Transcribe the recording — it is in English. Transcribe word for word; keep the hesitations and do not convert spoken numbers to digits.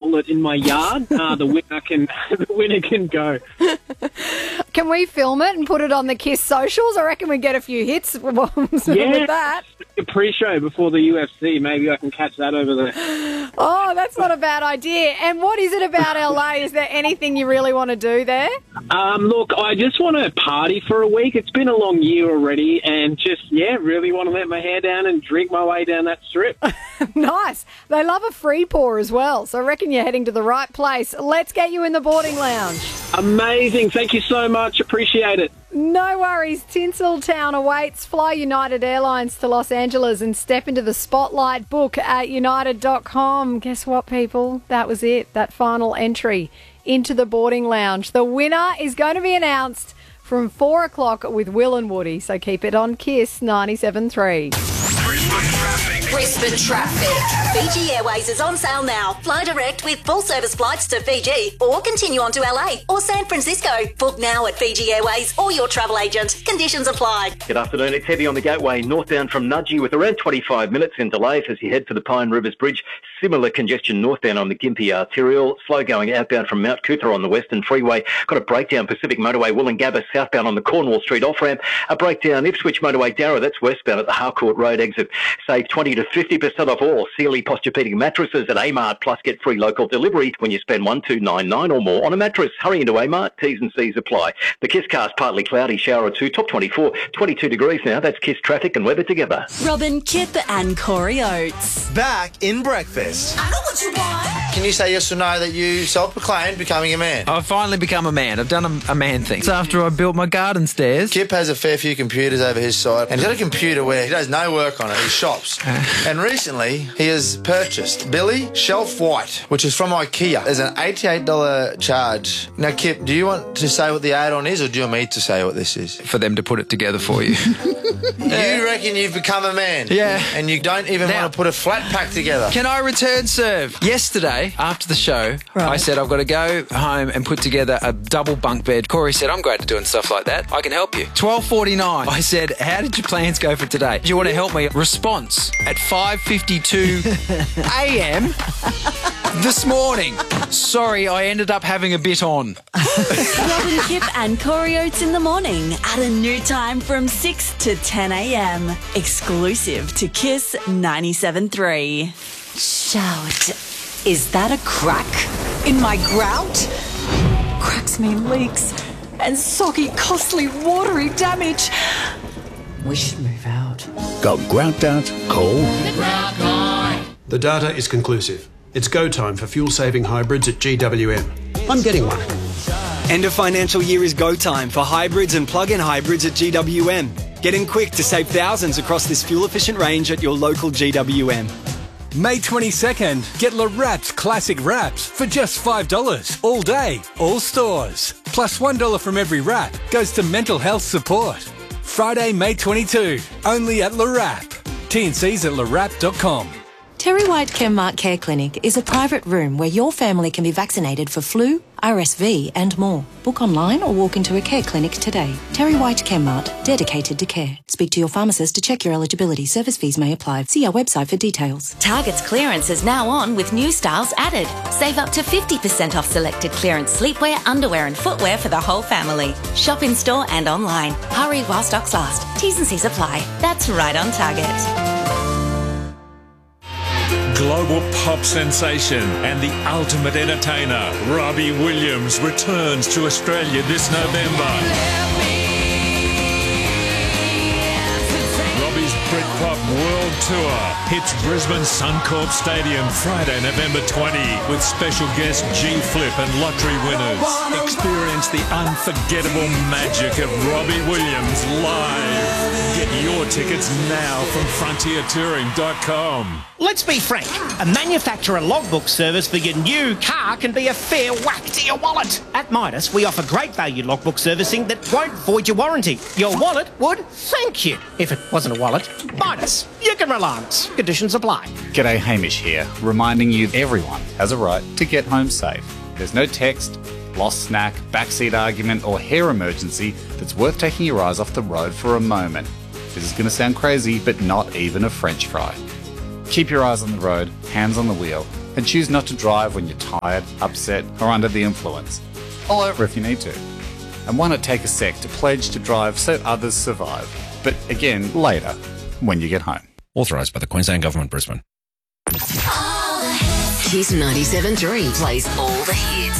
bottle it in my yard, uh, the winner can the winner can go. Can we film it and put it on the KISS socials? I reckon we get a few hits with Yeah. that. A pre-show before the U F C. Maybe I can catch that over there. Oh, that's not a bad idea. And what is it about L A? Is there anything you really want to do there? Um, look, I just want to party for a week. It's been a long year already, and just, yeah, really want to let my hair down and drink my way down that strip. Nice. They love a free pour as well, so I reckon you're heading to the right place. Let's get you in the boarding lounge. Amazing. Thank you so much. Appreciate it. No worries. Tinseltown awaits. Fly United Airlines to Los Angeles and step into the spotlight. Book at united dot com. Guess what, people? That was it. That final entry into the boarding lounge. The winner is going to be announced from four o'clock with Will and Woody. So keep it on KISS ninety-seven point three. Brisbane traffic. Fiji Airways is on sale now. Fly direct with full service flights to Fiji or continue on to L A or San Francisco. Book now at Fiji Airways or your travel agent. Conditions apply. Good afternoon. It's heavy on the Gateway northbound from Nudgee with around twenty-five minutes in delays as you head for the Pine Rivers Bridge. Similar congestion northbound on the Gympie Arterial. Slow going outbound from Mount Cootha on the Western Freeway. Got a breakdown Pacific Motorway Wollongabba southbound on the Cornwall Street off-ramp. A breakdown Ipswich Motorway Darra. That's westbound at the Harcourt Road exit. Save twenty to fifty percent off all Sealy Posturepedic mattresses at Amart, plus get free local delivery when you spend one two nine nine or more on a mattress. Hurry into Amart. T's and C's apply. The KISS cast partly cloudy, shower or two, top twenty-four, twenty-two degrees now. That's KISS traffic and weather together. Robin, Kip and Corey Oates. Back in breakfast. I know what you want. Can you say yes or no that you self-proclaimed becoming a man? I've finally become a man. I've done a, a man thing. It's after I built my garden stairs. Kip has a fair few computers over his side, and he's got a computer where he does no work on it. He shops. And recently, he has purchased Billy Shelf White, which is from IKEA. There's an eighty-eight dollars charge. Now, Kip, do you want to say what the add-on is, or do you want me to say what this is? For them to put it together for you. You reckon you've become a man? Yeah. And you don't even Now- want to put a flat pack together? Can I return serve? Yesterday, after the show, I said I've got to go home and put together a double bunk bed. Corey said, I'm great at doing stuff like that. I can help you. twelve forty-nine. I said, how did your plans go for today? Do you want to help me? Response at five fifty-two a.m. this morning. Sorry, I ended up having a bit on. Robin, Kip and Corey Oates in the morning at a new time from six to ten a.m. Exclusive to KISS ninety-seven point three. Shout. Is that a crack in my grout? Cracks mean leaks and soggy, costly, watery damage. We should move out. Got grout out? Call The data is conclusive. It's go time for fuel-saving hybrids at G W M. I'm getting one. End of financial year is go time for hybrids and plug-in hybrids at G W M. Get in quick to save thousands across this fuel-efficient range at your local G W M. May twenty-second, get Le Wraps Classic Wraps for just five dollars all day, all stores. Plus one dollar from every wrap goes to mental health support. Friday, May twenty-second, only at Le Wrap. T and C's at le wrap dot com. Terry White Chemart Care Clinic is a private room where your family can be vaccinated for flu, R S V and more. Book online or walk into a care clinic today. Terry White Chemart, dedicated to care. Speak to your pharmacist to check your eligibility. Service fees may apply. See our website for details. Target's clearance is now on with new styles added. Save up to fifty percent off selected clearance sleepwear, underwear and footwear for the whole family. Shop in store and online. Hurry while stocks last. T's and C's apply. That's right on Target. Global pop sensation and the ultimate entertainer, Robbie Williams, returns to Australia this November. Robbie's Britpop World Tour hits Brisbane Suncorp Stadium Friday, November twentieth, with special guest G-Flip and lottery winners. Experience the unforgettable magic of Robbie Williams live. Get your tickets now from frontier touring dot com. Let's be frank, a manufacturer logbook service for your new car can be a fair whack to your wallet. At Midas, we offer great value logbook servicing that won't void your warranty. Your wallet would thank you. If it wasn't a wallet, Midas, you can rely on us. Conditions apply. G'day, Hamish here, reminding you everyone has a right to get home safe. There's no text, lost snack, backseat argument or hair emergency that's worth taking your eyes off the road for a moment. This is going to sound crazy, but not even a French fry. Keep your eyes on the road, hands on the wheel, And choose not to drive when you're tired, upset, or under the influence. Pull over if you need to. And why not take a sec to pledge to drive so others survive? But again, later, when you get home. Authorised by the Queensland Government, Brisbane. Kiss ninety-seven point three plays all the hits.